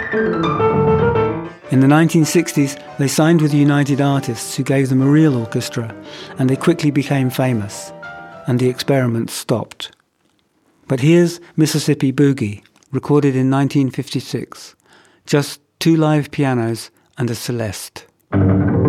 In the 1960s, they signed with United Artists, who gave them a real orchestra, and they quickly became famous, and the experiment stopped. But here's Mississippi Boogie, recorded in 1956, just 2 live pianos and a celeste.